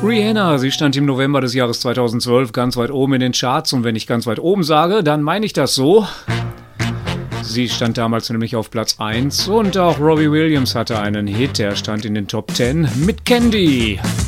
Rihanna, sie stand im November des Jahres 2012 ganz weit oben in den Charts und wenn ich ganz weit oben sage, dann meine ich das so. Sie stand damals nämlich auf Platz 1 und auch Robbie Williams hatte einen Hit, der stand in den Top 10 mit Candy.